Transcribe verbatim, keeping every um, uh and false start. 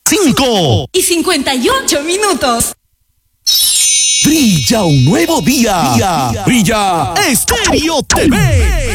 cinco y cincuenta y ocho minutos. Brilla un nuevo día. Día. Brilla Estéreo T V.